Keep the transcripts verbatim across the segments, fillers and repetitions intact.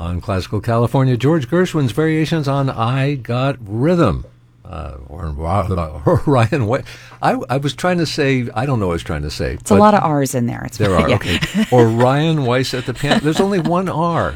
On Classical California, George Gershwin's variations on I Got Rhythm. Uh, or, or Ryan Weiss. I, I was trying to say, I don't know what I was trying to say. It's a lot of R's in there. It's there are, yeah. okay. Or Ryan Weiss at the piano. There's only one R.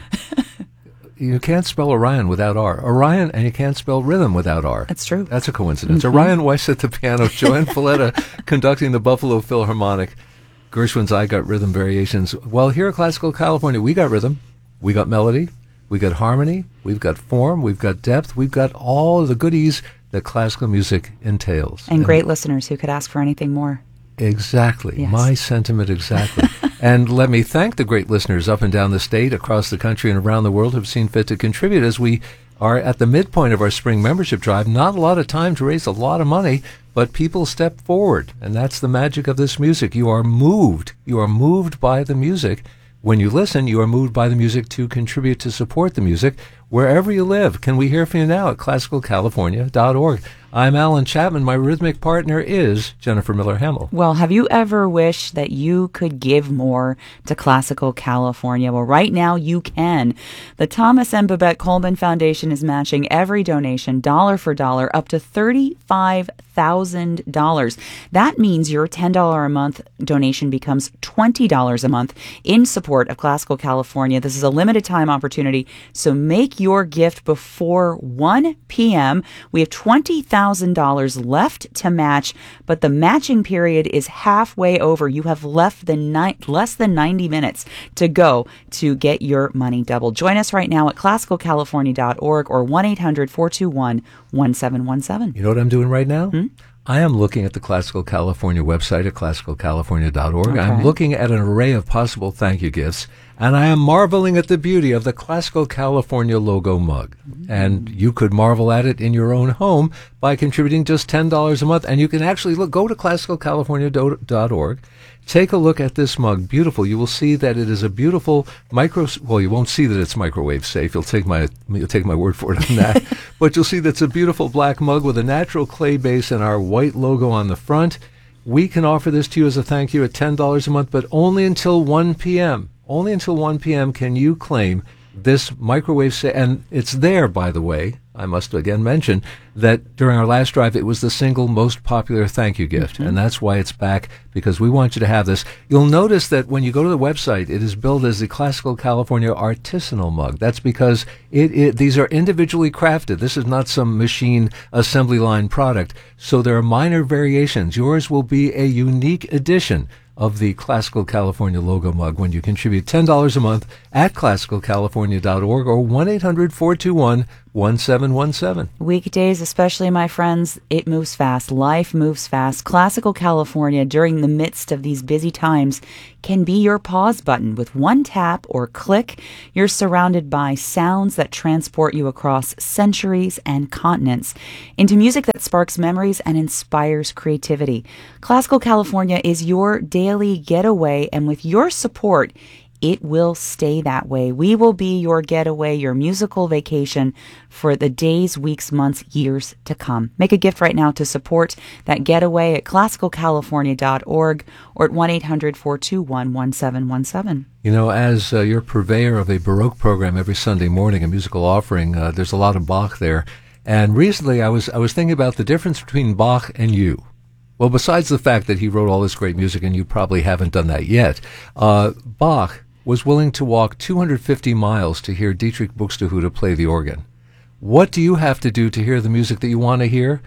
You can't spell Orion without R. Orion, and you can't spell rhythm without R. That's true. That's a coincidence. Mm-hmm. Orion Weiss at the piano, Joanne Falletta conducting the Buffalo Philharmonic, Gershwin's I Got Rhythm variations. Well, here at Classical California, we got rhythm, we got melody, we got harmony, we've got form, we've got depth, we've got all the goodies that classical music entails. And, and great listeners who could ask for anything more. Exactly. Yes. My sentiment exactly. And let me thank the great listeners up and down the state, across the country, and around the world who have seen fit to contribute as we are at the midpoint of our spring membership drive. Not a lot of time to raise a lot of money, but people step forward, and that's the magic of this music. You are moved. You are moved by the music. When you listen, you are moved by the music to contribute to support the music wherever you live. Can we hear from you now at classical california dot org? I'm Alan Chapman. My rhythmic partner is Jennifer Miller Hamill. Well, have you ever wished that you could give more to Classical California? Well, right now you can. The Thomas and Babette Coleman Foundation is matching every donation dollar for dollar up to thirty-five thousand dollars. That means your ten dollars a month donation becomes twenty dollars a month in support of Classical California. This is a limited time opportunity, so make your gift before one p.m. We have twenty thousand dollars left to match, but the matching period is halfway over. You have left the ni- less than ninety minutes to go to get your money doubled. Join us right now at classical california dot org or one eight hundred four two one one seven one seven. You know what I'm doing right now? Hmm? I am looking at the Classical California website at classical california dot org. Okay. I'm looking at an array of possible thank you gifts, and I am marveling at the beauty of the Classical California logo mug. Mm-hmm. And you could marvel at it in your own home by contributing just ten dollars a month. And you can actually look, go to classical california dot org, take a look at this mug. Beautiful. You will see that it is a beautiful micro. Well, you won't see that it's microwave safe. You'll take my you'll take my word for it on that. But you'll see that it's a beautiful black mug with a natural clay base and our white logo on the front. We can offer this to you as a thank you at ten dollars a month, but only until one p.m. Only until one p.m. can you claim this microwave safe. And it's there, by the way. I must again mention that during our last drive, it was the single most popular thank you gift. Mm-hmm. And that's why it's back, because we want you to have this. You'll notice that when you go to the website, it is billed as the Classical California Artisanal Mug. That's because it, it these are individually crafted. This is not some machine assembly line product. So there are minor variations. Yours will be a unique edition of the Classical California logo mug when you contribute ten dollars a month at classical california dot org or one eight hundred four two one one seven one seven. Weekdays, especially, my friends, it moves fast. Life moves fast. Classical California, during the midst of these busy times, can be your pause button. With one tap or click, you're surrounded by sounds that transport you across centuries and continents into music that sparks memories and inspires creativity. Classical California is your daily getaway, and with your support, it will stay that way. We will be your getaway, your musical vacation for the days, weeks, months, years to come. Make a gift right now to support that getaway at classical california dot org or at one eight hundred four two one one seven one seven. You know, as uh, your purveyor of a Baroque program every Sunday morning, a musical offering, uh, there's a lot of Bach there. And recently I was I was thinking about the difference between Bach and you. Well, besides the fact that he wrote all this great music, and you probably haven't done that yet, uh, Bach was willing to walk two hundred fifty miles to hear Dietrich Buxtehude play the organ. What do you have to do to hear the music that you want to hear?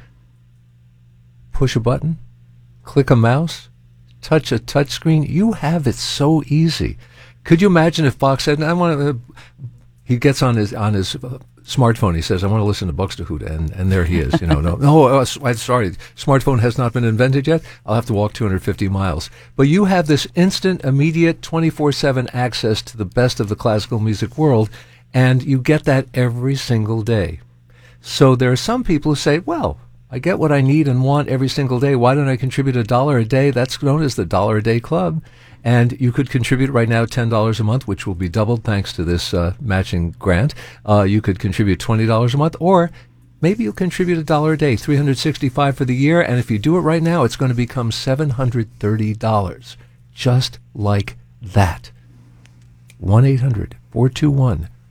Push a button, click a mouse, touch a touch screen. You have it so easy. Could you imagine if Bach said, I want to, he gets on his on his uh, smartphone, he says, I want to listen to Buxtehude, and, and there he is. You know, no, no, uh, I'm sorry, smartphone has not been invented yet. I'll have to walk two hundred fifty miles. But you have this instant, immediate, twenty-four seven access to the best of the classical music world, and you get that every single day. So there are some people who say, well, I get what I need and want every single day. Why don't I contribute a dollar a day? That's known as the Dollar a Day Club. And you could contribute right now ten dollars a month, which will be doubled thanks to this uh, matching grant. Uh, you could contribute twenty dollars a month, or maybe you'll contribute a dollar a day, three hundred sixty-five for the year. And if you do it right now, it's going to become seven hundred thirty dollars, just like that. one eight hundred four two one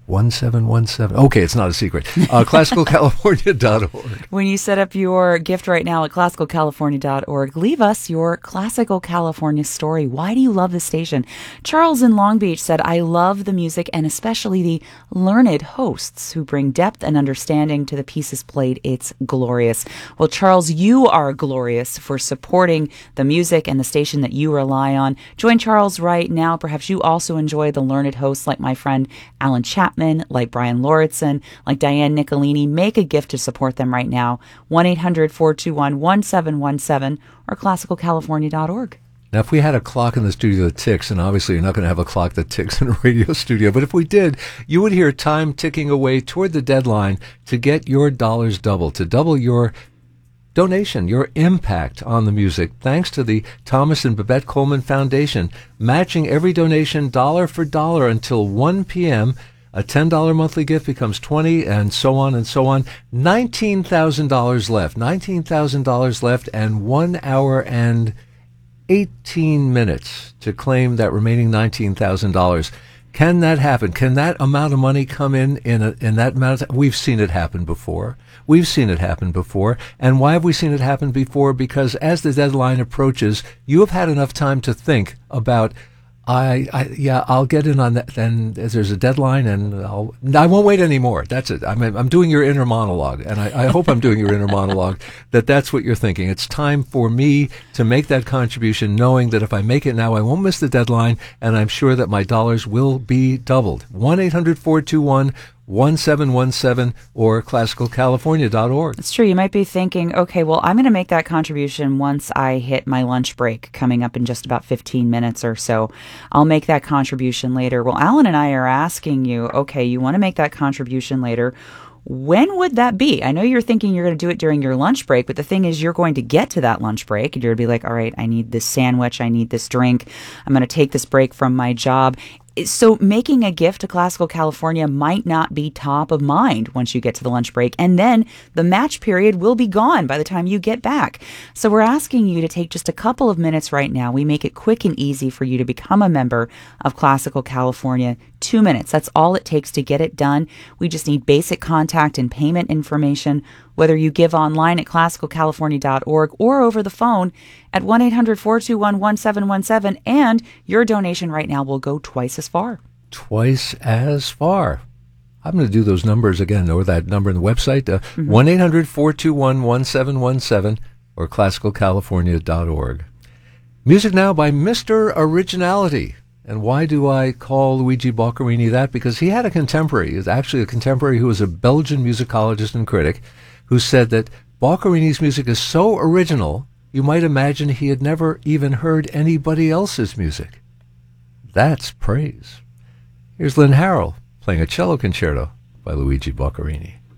one seven one seven. Okay, it's not a secret. Uh, classical california dot org. When you set up your gift right now at classical california dot org, leave us your Classical California story. Why do you love this station? Charles in Long Beach said, I love the music and especially the learned hosts who bring depth and understanding to the pieces played. It's glorious. Well, Charles, you are glorious for supporting the music and the station that you rely on. Join Charles right now. Perhaps you also enjoy the learned hosts like my friend Alan Chapman, like Brian Lauritsen, like Diane Nicolini. Make a gift to support them right now. one eight hundred four two one one seven one seven or classical california dot org. Now, if we had a clock in the studio that ticks, and obviously you're not going to have a clock that ticks in a radio studio, but if we did, you would hear time ticking away toward the deadline to get your dollars doubled, to double your donation, your impact on the music, thanks to the Thomas and Babette Coleman Foundation, matching every donation dollar for dollar until one p.m., a ten dollars monthly gift becomes twenty dollars, and so on and so on. nineteen thousand dollars left. nineteen thousand dollars left, and one hour and eighteen minutes to claim that remaining nineteen thousand dollars. Can that happen? Can that amount of money come in in, a, in that amount of time? We've seen it happen before. We've seen it happen before. And why have we seen it happen before? Because as the deadline approaches, you have had enough time to think about, I, I, yeah, I'll get in on that. Then there's a deadline, and I'll, I won't wait anymore. That's it. I'm, I'm doing your inner monologue, and I, I hope I'm doing your inner monologue. That that's what you're thinking. It's time for me to make that contribution, knowing that if I make it now, I won't miss the deadline, and I'm sure that my dollars will be doubled. one eight hundred four two one one seven one seven or classical california dot org. It's true. You might be thinking, okay, well, I'm going to make that contribution once I hit my lunch break coming up in just about fifteen minutes or so. I'll make that contribution later. Well, Alan and I are asking you, okay, you want to make that contribution later. When would that be? I know you're thinking you're going to do it during your lunch break, but the thing is you're going to get to that lunch break and you're going to be like, all right, I need this sandwich. I need this drink. I'm going to take this break from my job. So making a gift to Classical California might not be top of mind once you get to the lunch break. And then the match period will be gone by the time you get back. So we're asking you to take just a couple of minutes right now. We make it quick and easy for you to become a member of Classical California. Two minutes. That's all it takes to get it done. We just need basic contact and payment information. Whether you give online at classical california dot org or over the phone at one eight hundred four two one one seven one seven, and your donation right now will go twice as far. Twice as far. I'm going to do those numbers again, or that number in the website, uh, mm-hmm. one eight hundred four two one one seven one seven or classical california dot org. Music now by Mister Originality. And why do I call Luigi Boccherini that? Because he had a contemporary, is actually a contemporary who was a Belgian musicologist and critic, who said that Boccherini's music is so original, you might imagine he had never even heard anybody else's music. That's praise. Here's Lynn Harrell playing a cello concerto by Luigi Boccherini.